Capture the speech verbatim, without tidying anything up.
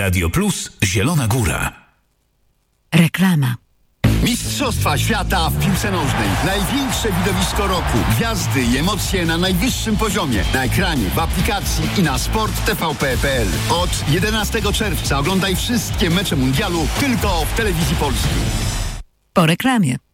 Radio Plus Zielona Góra. Reklama. Mistrzostwa świata w piłce nożnej. Największe widowisko roku. Gwiazdy i emocje na najwyższym poziomie. Na ekranie, w aplikacji i na sport t v p kropka p l. Od jedenastego czerwca oglądaj wszystkie mecze mundialu tylko w Telewizji Polskiej. Po reklamie.